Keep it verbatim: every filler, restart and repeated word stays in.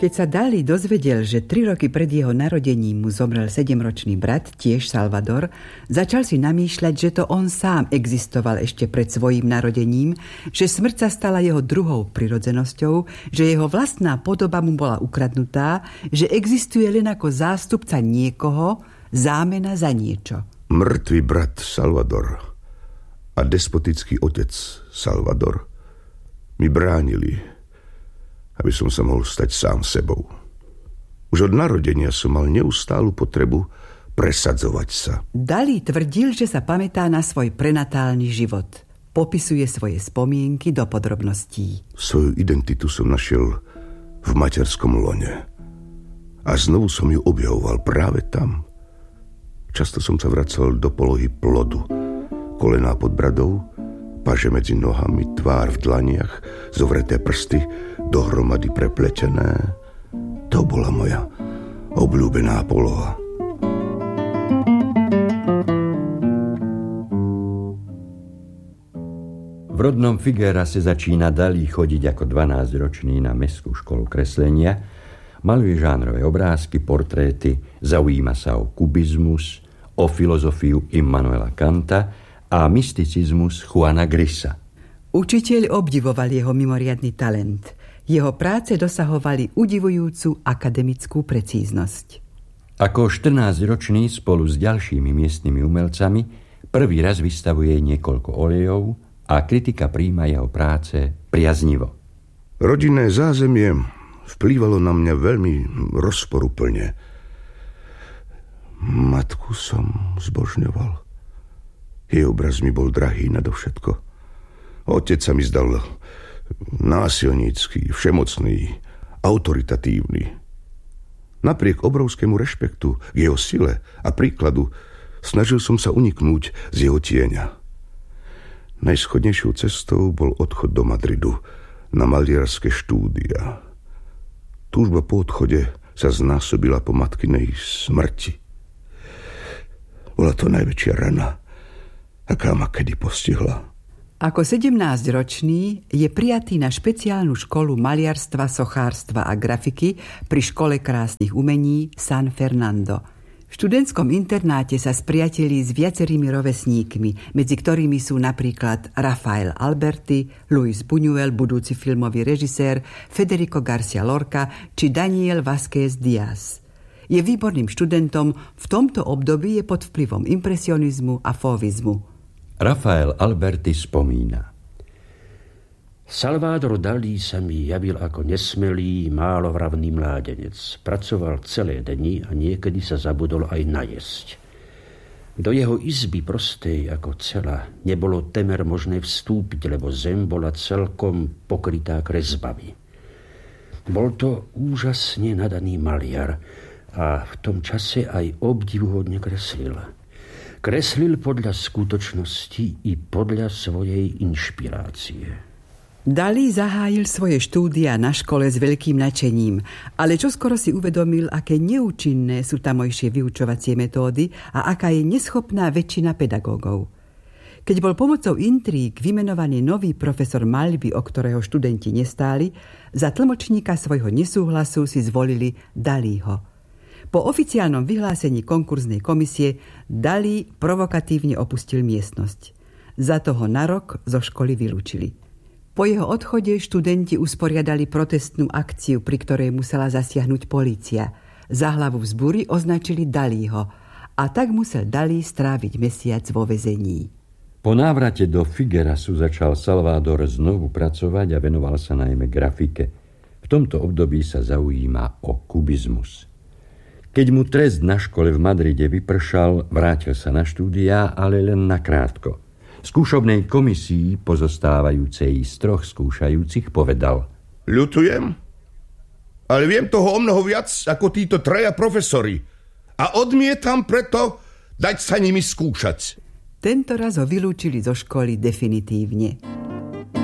Keď sa Dalí dozvedel, že tri roky pred jeho narodením mu zomrel sedemročný brat, tiež Salvador, začal si namýšľať, že to on sám existoval ešte pred svojím narodením, že smrť sa stala jeho druhou prirodzenosťou, že jeho vlastná podoba mu bola ukradnutá, že existuje len ako zástupca niekoho, zámena za niečo. Mŕtvý brat Salvador a despotický otec Salvador mi bránili, aby som sa mohol stať sám sebou. Už od narodenia som mal neustálu potrebu presadzovať sa. Dalí tvrdil, že sa pamätá na svoj prenatálny život. Popisuje svoje spomienky do podrobností. Svoju identitu som našiel v materskom lone. A znovu som ju objavoval práve tam. Často som sa vracal do polohy plodu. Kolená pod bradou, paže medzi nohami, tvár v dlaniach, zovreté prsty, dohromady prepletené. To bola moja obľúbená poloha. V rodnom Figuerase začína Dalí chodiť ako dvanásťročný na mestskú školu kreslenia, maluje žánrové obrázky, portréty, zaujíma sa o kubizmus, o filozofiu Immanuela Kanta a mysticizmus Juana Grisa. Učiteľ obdivoval jeho mimoriadny talent. Jeho práce dosahovali udivujúcu akademickú precíznosť. Ako štrnásťročný spolu s ďalšími miestnymi umelcami prvý raz vystavuje niekoľko olejov a kritika prijíma jeho práce priaznivo. Rodinné zázemie vplývalo na mňa veľmi rozporuplne. Matku som zbožňoval. Jej obraz mi bol drahý nadovšetko. Otec sa mi zdal násilnícky, všemocný, autoritatívny. Napriek obrovskému rešpektu k jeho sile a príkladu snažil som sa uniknúť z jeho tieňa. Najschodnejšou cestou bol odchod do Madridu na maliarské štúdia. Túžba po odchode sa znásobila po matkinej smrti. Bola to najväčšia rana, aká ma kedy postihla. Ako sedemnásťročný je prijatý na špeciálnu školu maliarstva, sochárstva a grafiky pri Škole krásnych umení San Fernando. V študentskom internáte sa spriatelí s viacerými rovesníkmi, medzi ktorými sú napríklad Rafael Alberti, Luis Buñuel, budúci filmový režisér, Federico Garcia Lorca či Daniel Vázquez Díaz. Je výborným študentom, v tomto období je pod vplyvom impresionizmu a fauvizmu. Rafael Alberti spomína. Salvador Dalí sa mi javil ako nesmelý, málovravný mládenec. Pracoval celé dni a niekedy sa zabudol aj najesť. Do jeho izby prostej ako cela nebolo temer možné vstúpiť, lebo zem bola celkom pokrytá kresbami. Bol to úžasne nadaný maliar a v tom čase aj obdivuhodne kreslil. Kreslil podľa skutočnosti i podľa svojej inšpirácie. Dalí zahájil svoje štúdia na škole s veľkým nadšením, ale čoskoro si uvedomil, aké neúčinné sú tamojšie vyučovacie metódy a aká je neschopná väčšina pedagógov. Keď bol pomocou intríg vymenovaný nový profesor maľby, o ktorého študenti nestáli, za tlmočníka svojho nesúhlasu si zvolili Dalího. Po oficiálnom vyhlásení konkurznej komisie Dalí provokatívne opustil miestnosť. Za toho na rok zo školy vylúčili. Po jeho odchode študenti usporiadali protestnú akciu, pri ktorej musela zasiahnuť polícia. Za hlavu vzbúry označili Dalího a tak musel Dalí stráviť mesiac vo väzení. Po návrate do Figuerasu začal Salvador znovu pracovať a venoval sa najmä grafike. V tomto období sa zaujíma o kubizmus. Keď mu trest na škole v Madride vypršal, vrátil sa na štúdia, ale len nakrátko. Skúšobnej komisii, pozostávajúcej z troch skúšajúcich, povedal: Ľutujem, ale viem toho o mnoho viac ako títo traja profesori a odmietam preto dať sa nimi skúšať. Tento raz ho vylúčili zo školy definitívne.